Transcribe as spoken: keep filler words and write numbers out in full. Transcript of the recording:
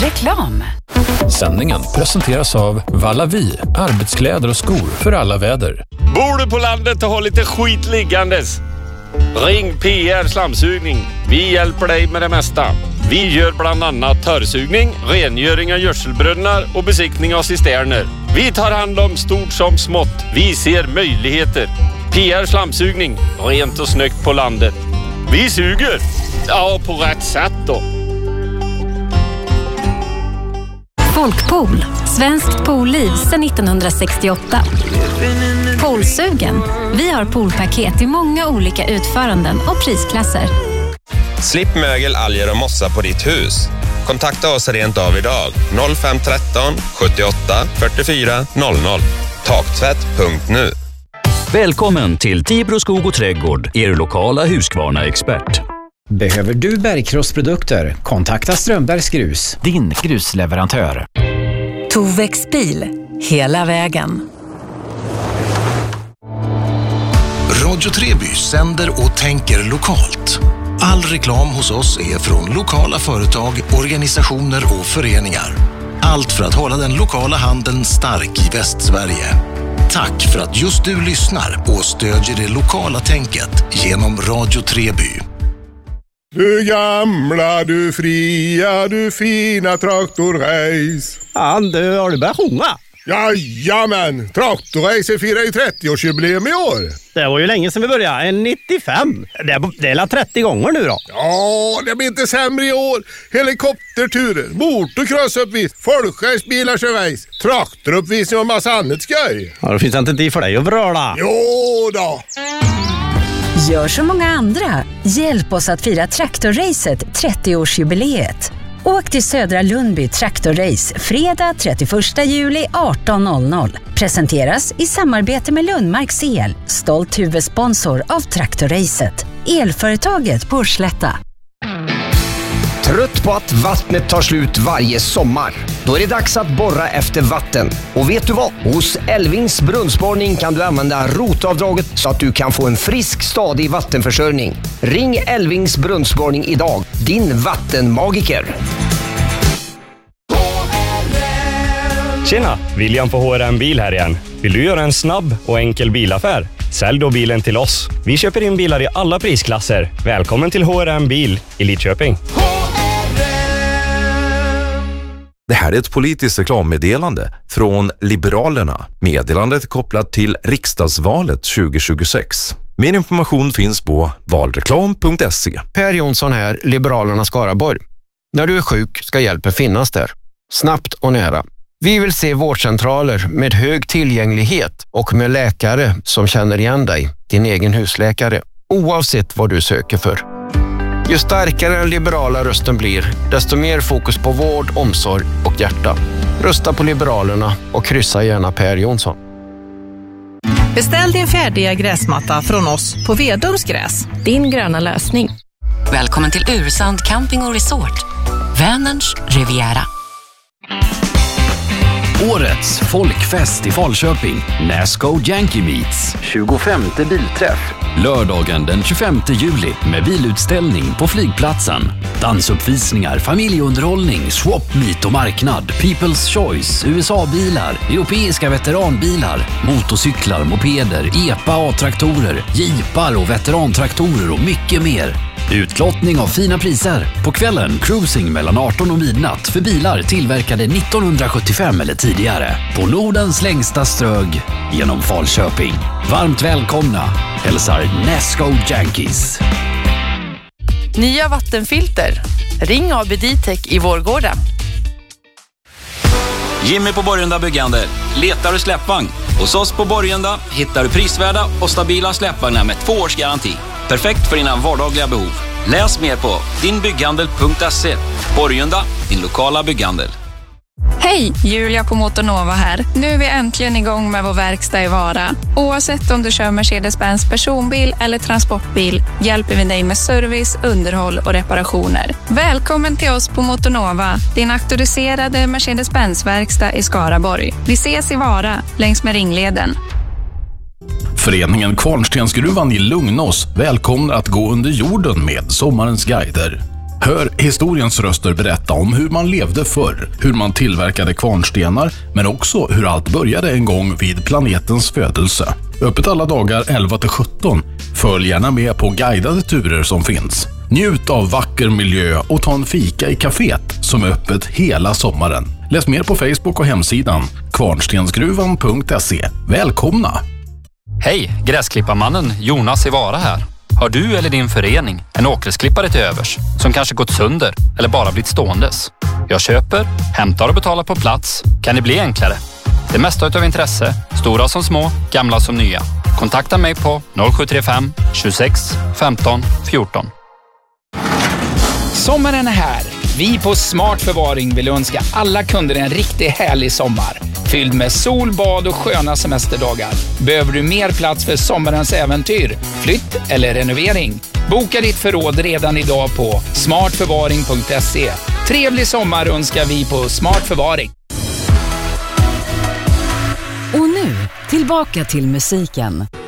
Reklam. Sändningen presenteras av Vallavi, arbetskläder och skor för alla väder. Bor du på landet och har lite skit liggandes? Ring P R Slamsugning. Vi hjälper dig med det mesta. Vi gör bland annat törrsugning, rengöring av gödselbrunnar och besiktning av cisterner. Vi tar hand om stort som smått. Vi ser möjligheter. P R Slamsugning. Rent och snyggt på landet. Vi suger. Ja, på rätt sätt då. Folkpool. Svenskt poolliv sedan nittonhundrasextioåtta. Poolsugen. Vi har poolpaket i många olika utföranden och prisklasser. Slipp mögel, alger och mossa på ditt hus. Kontakta oss rent av idag. noll fem ett tre sjuttioåtta fyrtiofyra noll noll. Taktvätt punkt nu. Välkommen till Tibro skog och trädgård, er lokala Husqvarna-expert. Behöver du bergkrossprodukter? Kontakta Strömbergs Grus, din grusleverantör. Tovex bil, hela vägen. Radio Treby sänder och tänker lokalt. All reklam hos oss är från lokala företag, organisationer och föreningar. Allt för att hålla den lokala handeln stark i Västsverige. Tack för att just du lyssnar och stödjer det lokala tänket genom Radio Treby. Du gamla, du fria, du fina traktorrace. Ja, du har du börjat sjunga? Jajamän, traktorrace firar ju trettioårsjubileum i år. Det var ju länge sedan vi började, en nittiofem. Det är, det är la trettio gånger nu då. Ja, det blir inte sämre i år. Helikopterturer, motocrossuppvis, folkracebilar kör race, traktoruppvisning och massa annat skoj. Ja, då finns det inte tid för dig att vröla. Jo då. Gör som många andra. Hjälp oss att fira traktorracet trettioårsjubileet. Åk till Södra Lundby Traktorrace fredag trettioförsta juli arton noll noll. Presenteras i samarbete med Lundmarks El, stolt huvudsponsor av Traktorracet. Elföretaget på Slätta. Trött på att vattnet tar slut varje sommar? Då är det dags att borra efter vatten. Och vet du vad? Hos Elvings brunnsborrning kan du använda rotavdraget så att du kan få en frisk, stadig vattenförsörjning. Ring Elvings brunnsborning idag. Din vattenmagiker. Tjena, William på H R M Bil här igen. Vill du göra en snabb och enkel bilaffär? Sälj då bilen till oss. Vi köper in bilar i alla prisklasser. Välkommen till H R M Bil i Lidköping. Det här är ett politiskt reklammeddelande från Liberalerna. Meddelandet är kopplat till riksdagsvalet tjugo tjugosex. Mer information finns på valreklam punkt se. Per Jonsson här, Liberalerna Skaraborg. När du är sjuk ska hjälpen finnas där. Snabbt och nära. Vi vill se vårdcentraler med hög tillgänglighet och med läkare som känner igen dig, din egen husläkare, oavsett vad du söker för. Ju starkare den liberala rösten blir, desto mer fokus på vård, omsorg och hjärta. Rösta på Liberalerna och kryssa gärna Per Jonsson. Beställ din färdiga gräsmatta från oss på Vedums gräs. Din gröna lösning. Välkommen till Ursand Camping och Resort. Vänerns Riviera. Årets folkfest i Falköping. Nasco Yankee Meets. tjugofemte bilträff. Lördagen den tjugofemte juli med bilutställning på flygplatsen. Dansuppvisningar, familjeunderhållning, swap meet och marknad. People's Choice, U S A-bilar, europeiska veteranbilar, motorcyklar, mopeder, E P A A-traktorer, jeepar och veterantraktorer och mycket mer. Utlottning av fina priser. På kvällen cruising mellan arton och midnatt för bilar tillverkade nittonhundrasjuttiofem eller tidigare. På Nordens längsta strög genom Falköping. Varmt välkomna. Hälsar Nasco Yankees. Nya vattenfilter. Ring A B D-Tech i Vårgårda. Jimmy på Borgenda Byggande. Letar du släppvagn? Hos oss på Borgenda hittar du prisvärda och stabila släppvagnar med två års garanti. Perfekt för dina vardagliga behov. Läs mer på dinbygghandel punkt se. Borgenda, din lokala bygghandel. Hej, Julia på Motornova här. Nu är vi äntligen igång med vår verkstad i Vara. Oavsett om du kör Mercedes-Benz personbil eller transportbil hjälper vi dig med service, underhåll och reparationer. Välkommen till oss på Motornova, din auktoriserade Mercedes-Benz-verkstad i Skaraborg. Vi ses i Vara, längs med Ringleden. Föreningen Kvarnstensgruvan i Lugnås välkomnar att gå under jorden med sommarens guider. Hör historiens röster berätta om hur man levde förr, hur man tillverkade kvarnstenar, men också hur allt började en gång vid planetens födelse. Öppet alla dagar elva till sjutton. Följ gärna med på guidade turer som finns. Njut av vacker miljö och ta en fika i kaféet som är öppet hela sommaren. Läs mer på Facebook och hemsidan kvarnstensgruvan punkt se. Välkomna! Hej, gräsklipparmannen Jonas i Vara här. Har du eller din förening en åkgräsklippare till övers som kanske gått sönder eller bara blivit ståendes? Jag köper, hämtar och betalar på plats. Kan det bli enklare? Det mesta utav intresse, stora som små, gamla som nya. Kontakta mig på noll sju tre fem tjugosex femton fjorton. Sommaren är här. Vi på Smart Förvaring vill önska alla kunder en riktigt härlig sommar. Fylld med sol, bad och sköna semesterdagar. Behöver du mer plats för sommarens äventyr, flytt eller renovering? Boka ditt förråd redan idag på smart förvaring punkt se. Trevlig sommar önskar vi på Smart Förvaring. Och nu, tillbaka till musiken.